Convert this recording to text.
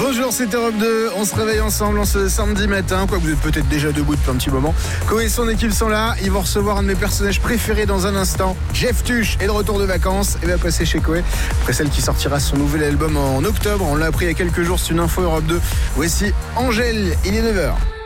Bonjour, c'est Europe 2. On se réveille ensemble en ce samedi matin. Quoi que vous êtes peut-être déjà debout depuis un petit moment. Koé et son équipe sont là. Ils vont recevoir un de mes personnages préférés dans un instant. Jeff Tuch est de retour de vacances et va passer chez Koé. Après celle qui sortira son nouvel album en octobre. On l'a appris il y a quelques jours. C'est une info Europe 2. Voici Angèle. Il est 9h.